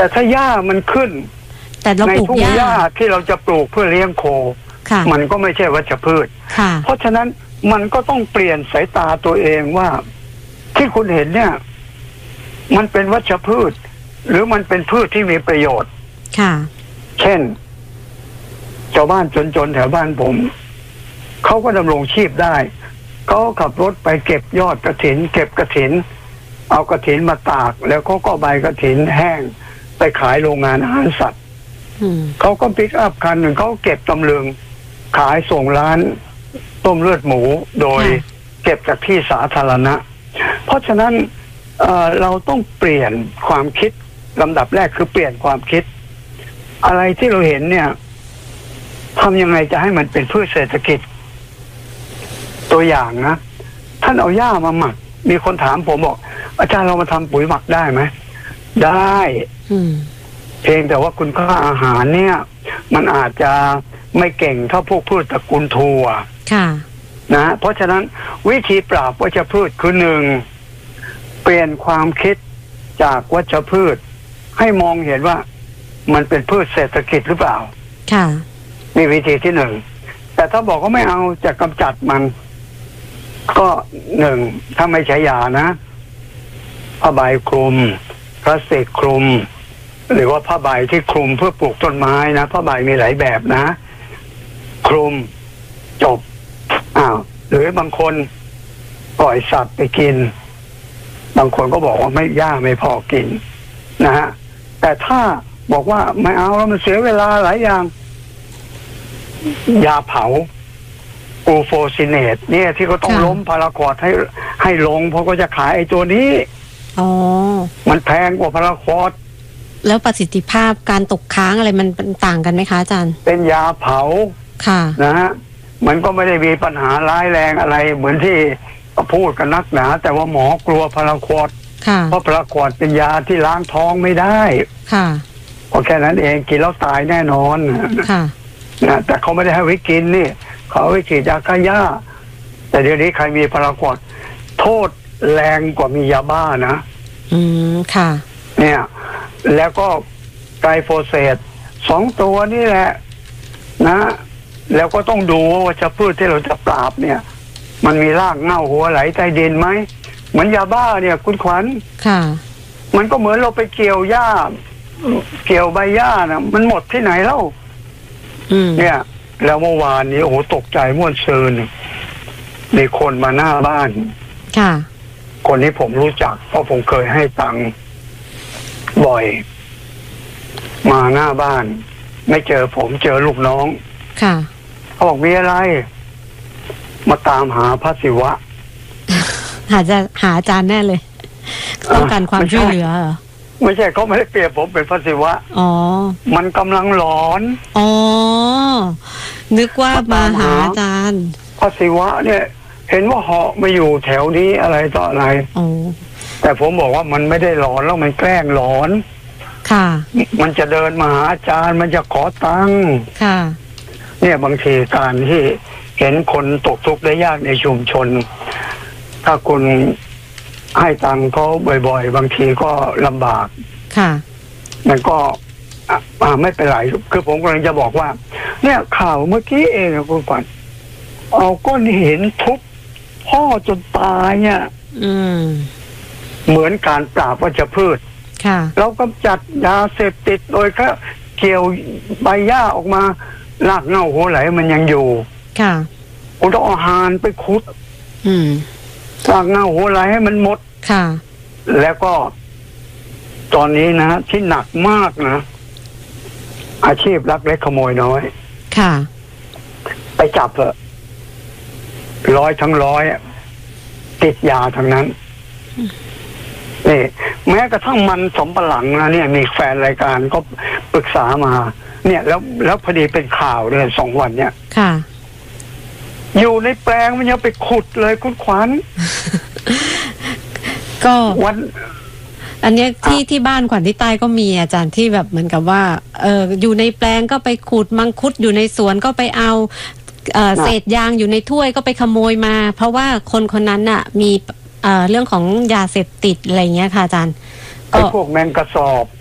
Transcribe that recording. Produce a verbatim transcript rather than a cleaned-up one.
แต่ถ้าหญ้ามันขึ้นแต่เราปลูกหญ้าหญ้าที่เราจะปลูกเพื่อเลี้ยงโคมันก็ไม่ใช่วัชพืชเพราะฉะนั้นมันก็ต้องเปลี่ยนสายตาตัวเองว่าที่คุณเห็นเนี่ยมันเป็นวัชพืชหรือมันเป็นพืชที่มีประโยชน์ค่ะเช่นชาวบ้านจนๆแถวบ้านผมเขาก็ดำรงชีพได้เขาขับรถไปเก็บยอดกฐินเก็บกฐินเอากฐินมาตากแล้วเขาก็ใบกฐินแห้งไปขายโรงงานอาหารสัตว์เขาก็ปิกอัพคันหนึ่งเขาเก็บตำลึงขายส่งร้านต้มเลือดหมูโดยเก็บจากที่สาธารณะเพราะฉะนั้นเอ่อเราต้องเปลี่ยนความคิดลำดับแรกคือเปลี่ยนความคิดอะไรที่เราเห็นเนี่ยทำยังไงจะให้มันเป็นพืชเศรษฐกิจตัวอย่างนะท่านเอาหญ้ามาหมักมีคนถามผมบอกอาจารย์เรามาทำปุ๋ยหมักได้ไหมได้เพียงแต่ว่าคุณค่าอาหารเนี่ยมันอาจจะไม่เก่งเท่าพวกพืชตระกูลถั่วนะเพราะฉะนั้นวิธีปราบวัชพืชคือหนึ่งเปลี่ยนความคิดจากวัชพืชให้มองเห็นว่ามันเป็นพืชเศรษฐกิจหรือเปล่าค่ะนี่วิธีที่หนึ่งแต่ถ้าบอกว่าไม่เอาจะกำจัดมันก็หนึ่งถ้าไม่ใช้ยานะผ้าใบคลุมพลาสติกคลุมหรือว่าผ้าใบที่คลุมเพื่อปลูกต้นไม้นะผ้าใบมีหลายแบบนะคลุมจบอ้าวหรือบางคนปล่อยสัตว์ไปกินบางคนก็บอกว่าไม่ย่าไม่พอกินนะฮะแต่ถ้าบอกว่าไม่เอาแล้วมันเสียเวลาหลายอย่างยาเผากูโฟซิเนตเนี่ยที่เขาต้องล้มพาราควอดให้ให้ลงเพราะก็จะขายไอ้ตัวนี้อ๋อมันแพงกว่าพาราควอดแล้วประสิทธิภาพการตกค้างอะไรมันต่างกันไหมคะอาจารย์เป็นยาเผาค่ะนะฮะมันก็ไม่ได้มีปัญหาร้ายแรงอะไรเหมือนที่พูดกันนักหนาแต่ว่าหมอกลัวพาราควอดเพราะพาราควอดเป็นยาที่ล้างท้องไม่ได้ค่ะเพราะแค่นั้นเองกินแล้วตายแน่นอนค่ะนะแต่เขาไม่ได้ให้ไว้กินนี่เขาไว้ฉีดยาฆ่าหญ้าแต่เดี๋ยวนี้ใครมีพาราควอดโทษแรงกว่ามียาบ้านะอืมค่ะเนี่ยแล้วก็ไกลโฟเสตสองตัวนี่แหละนะแล้วก็ต้องดูว่าวัชพืชที่เราจะปราบเนี่ยมันมีรากเหง้าหัวไหลใต้ดินไหมเหมือนยาบ้าเนี่ยคุณขวัญค่ะมันก็เหมือนเราไปเกี่ยวหญ้าเกี่ยวใบหญ้านะมันหมดที่ไหนเล่าเนี่ยแล้วเมื่อวานนี้โอ้โหตกใจม่วนซื่นมีคนมาหน้าบ้านค่ะคนนี้ผมรู้จักเพราะผมเคยให้ตังค์บ่อยมาหน้าบ้านไม่เจอผมเจอลูกน้องค่ะเขาบอกมีอะไรมาตามหาพระศิวะหาจะหาอาจารย์แน่เลยต้องการความช่วยเหลือเหรอไม่ใช่เขาไม่ได้เปรียบผมเป็นพระศิวะอ๋อมันกำลังหลอนอ๋อนึกว่ามาหาอาจารย์พระศิวะเนี่ยเห็นว่าเหาะมาอยู่แถวนี้อะไรต่ออะไรอ๋อแต่ผมบอกว่ามันไม่ได้หลอนแล้วมันแกล้งหลอนค่ะมันจะเดินมาหาอาจารย์มันจะขอตังค์ค่ะเนี่ยบางทีการที่เห็นคนตกทุกข์ได้ยากในชุมชนถ้าคุณให้ตังค์เขาบ่อยๆบางทีก็ลำบากค่ะมันก็อ่าไม่เป็นไรคือผมกำลังจะบอกว่าเนี่ยข่าวเมื่อกี้เองนะคุณขวัญเอาก้อนหินทุบพ่อจนตายเนี่ยอืมเหมือนการปราบวัชพืชค่ะเรากำจัดยาเสพติดโดยแค่เกี่ยวใบหญ้าออกมารากเหง้าหัวไหลมันยังอยู่ค่ะคุณต้องเอาหานไปขุดอืมรากเหง้าหัวไหลให้มันหมดค่ะแล้วก็ตอนนี้นะที่หนักมากนะอาชีพลักเล็กขโมยน้อยค่ะไปจับเถอะร้อยทั้งร้อยติดยาทั้งนั้นนี่แม้กระทั่งมันสมปะหลังนะเนี่ยมีแฟนรายการก็ปรึกษามาเนี่ยแล้วแล้วพอดีเป็นข่าวเลยสองวันเนี่ยค่ะอยู่ในแปลงมันยังไปขุดเลยคุณขวัญก็วันอันนี้ที่ที่บ้านขวัญที่ใต้ก็มีอาจารย์ที่แบบเหมือนกับว่าเอออยู่ในแปลงก็ไปขุดมังคุดอยู่ในสวนก็ไปเอาเอ่อเศษยางอยู่ในถ้วยก็ไปขโมยมาเพราะว่าคนคนนั้นน่ะมีเอ่อเรื่องของยาเสพติดอะไรเงี้ยค่ะอาจารย์ไอ้พวกแมงกระสอบ